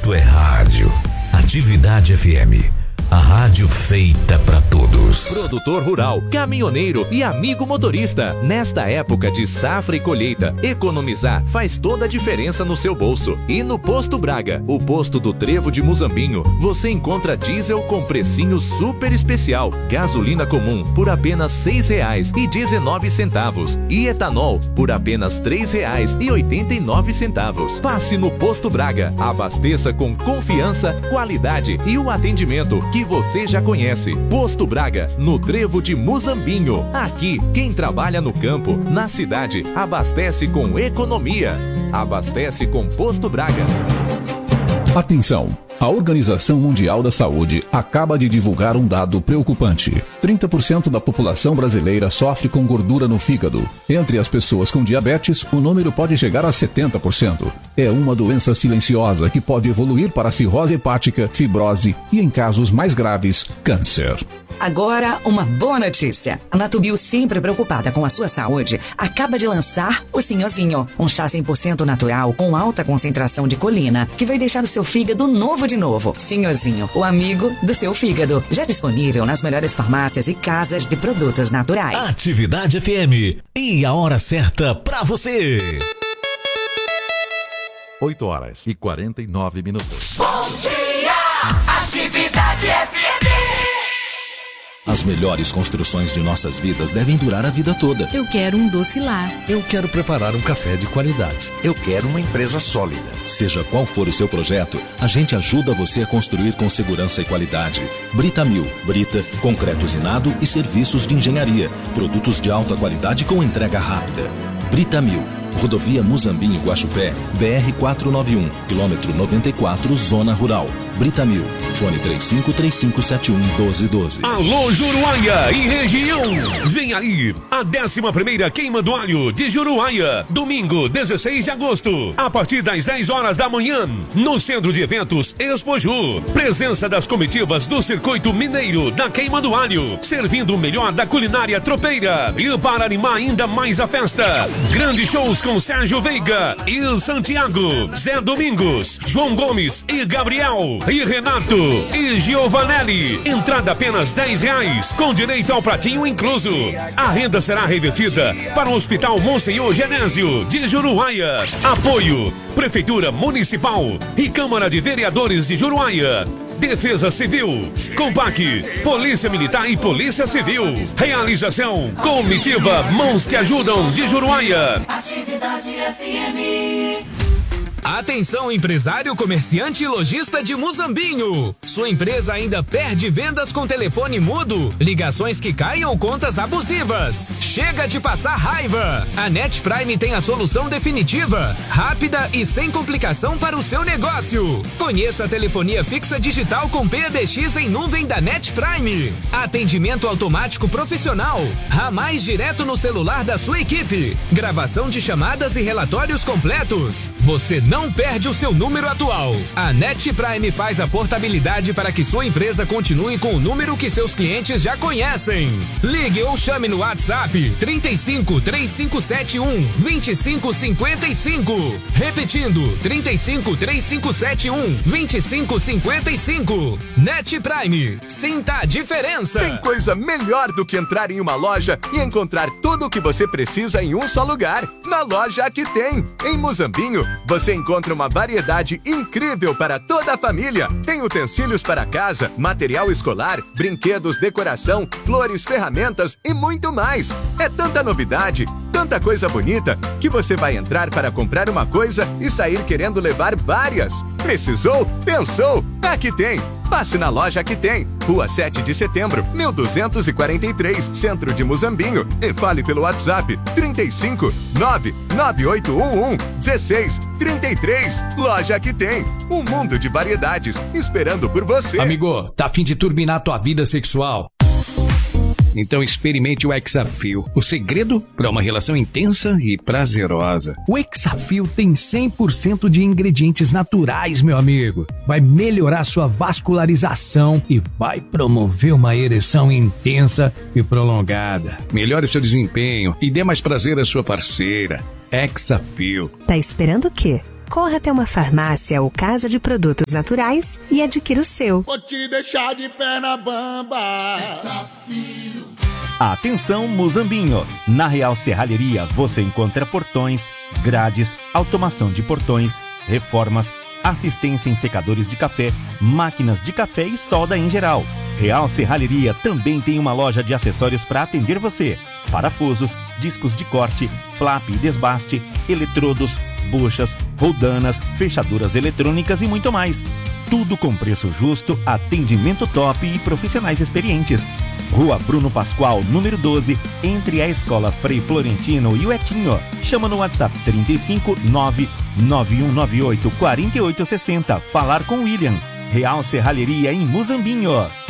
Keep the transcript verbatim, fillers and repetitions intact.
gosto é rádio. Atividade F M. A rádio feita pra todos. Produtor rural, caminhoneiro e amigo motorista. Nesta época de safra e colheita, economizar faz toda a diferença no seu bolso. E no Posto Braga, o posto do Trevo de Muzambinho, você encontra diesel com precinho super especial. Gasolina comum por apenas seis reais e dezenove centavos. E etanol por apenas três reais e oitenta e nove centavos. Passe no Posto Braga. Abasteça com confiança, qualidade e o atendimento que você já conhece. Posto Braga, no Trevo de Muzambinho. Aqui, quem trabalha no campo, na cidade, abastece com economia. Abastece com Posto Braga. Atenção! A Organização Mundial da Saúde acaba de divulgar um dado preocupante. trinta por cento da população brasileira sofre com gordura no fígado. Entre as pessoas com diabetes, o número pode chegar a setenta por cento. É uma doença silenciosa que pode evoluir para cirrose hepática, fibrose e, em casos mais graves, câncer. Agora, uma boa notícia. A Natubio, sempre preocupada com a sua saúde, acaba de lançar o Sinhozinho, um chá cem por cento natural com alta concentração de colina, que vai deixar o seu fígado novo de novo. Sinhozinho, o amigo do seu fígado. Já disponível nas melhores farmácias e casas de produtos naturais. Atividade F M. E a hora certa pra você. oito horas e quarenta e nove minutos. Bom dia! Atividade F M. As melhores construções de nossas vidas devem durar a vida toda. Eu quero um doce lar. Eu quero preparar um café de qualidade. Eu quero uma empresa sólida. Seja qual for o seu projeto, a gente ajuda você a construir com segurança e qualidade. Britamil, Brita, concreto usinado e serviços de engenharia. Produtos de alta qualidade com entrega rápida. Britamil, Rodovia Muzambinho Guaxupé, B R quatrocentos e noventa e um, quilômetro noventa e quatro, Zona Rural. Britamil, fone três cinco três cinco sete um um dois um dois. Alô Juruáia e região, vem aí a décima primeira queima do alho de Juruáia, domingo dezesseis de agosto, a partir das dez horas da manhã, no Centro de Eventos Expoju. Presença das comitivas do Circuito Mineiro da Queima do Alho, servindo o melhor da culinária tropeira. E para animar ainda mais a festa, grandes shows com Sérgio Veiga e Santiago, Zé Domingos, João Gomes e Gabriel, e Renato e Giovanelli. Entrada apenas dez reais, com direito ao pratinho incluso. A renda será revertida para o Hospital Monsenhor Genésio de Juruáia. Apoio Prefeitura Municipal e Câmara de Vereadores de Juruáia. Defesa Civil, Compac, Polícia Militar e Polícia Civil. Realização Comitiva Mãos que Ajudam de Juruáia. Atividade F M. Atenção, empresário, comerciante e lojista de Muzambinho. Sua empresa ainda perde vendas com telefone mudo, ligações que caem ou contas abusivas. Chega de passar raiva. A Net Prime tem a solução definitiva, rápida e sem complicação para o seu negócio. Conheça a telefonia fixa digital com P B X em nuvem da Net Prime. Atendimento automático profissional, ramais direto no celular da sua equipe, gravação de chamadas e relatórios completos. Você não Não perde o seu número atual. A Net Prime faz a portabilidade para que sua empresa continue com o número que seus clientes já conhecem. Ligue ou chame no WhatsApp trinta e cinco, três cinco sete um, vinte e cinco cinquenta e cinco. Repetindo, trinta e cinco, três cinco sete um, vinte e cinco cinquenta e cinco. Net Prime. Sinta a diferença. Tem coisa melhor do que entrar em uma loja e encontrar tudo o que você precisa em um só lugar. Na loja Aqui Tem. Em Muzambinho, você encontra uma variedade incrível para toda a família. Tem utensílios para casa, material escolar, brinquedos, decoração, flores, ferramentas e muito mais. É tanta novidade, tanta coisa bonita, que você vai entrar para comprar uma coisa e sair querendo levar várias. Precisou? Pensou? Aqui Tem. Passe na loja Aqui Tem. Rua sete de setembro, mil duzentos e quarenta e três, Centro de Muzambinho. E fale pelo WhatsApp trinta e cinco, nove nove oito um um, dezesseis trinta e três. Loja Aqui Tem. Um mundo de variedades esperando por você. Amigo, tá a fim de turbinar tua vida sexual? Então experimente o Hexafil, o segredo para uma relação intensa e prazerosa. O Hexafil tem cem por cento de ingredientes naturais, meu amigo. Vai melhorar sua vascularização e vai promover uma ereção intensa e prolongada. Melhore seu desempenho e dê mais prazer à sua parceira. Hexafil. Tá esperando o quê? Corra até uma farmácia ou casa de produtos naturais e adquira o seu. Vou te deixar de perna bamba. Desafio. Atenção, Muzambinho! Na Real Serralheria você encontra portões, grades, automação de portões, reformas, assistência em secadores de café, máquinas de café e solda em geral. Real Serralheria também tem uma loja de acessórios para atender você. Parafusos, discos de corte, flap e desbaste, eletrodos, buchas, roldanas, fechaduras eletrônicas e muito mais. Tudo com preço justo, atendimento top e profissionais experientes. Rua Bruno Pascoal, número doze, entre a Escola Frei Florentino e o Etinho. Chama no WhatsApp trinta e cinco, nove nove um nove oito, quatro oito seis zero. Falar com William. Real Serralheria em Muzambinho.